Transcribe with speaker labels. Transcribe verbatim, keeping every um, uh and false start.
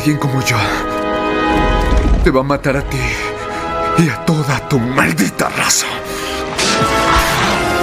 Speaker 1: Alguien como yo te va a matar a ti y a toda tu maldita raza.